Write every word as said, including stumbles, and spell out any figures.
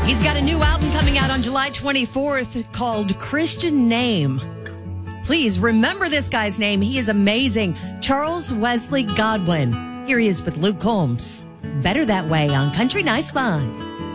He's got a new album coming out on July twenty-fourth called Christian Name. Please remember this guy's name. He is amazing. Charles Wesley Godwin. Here he is with Luke Combs. Better That Way on Country Nice Live.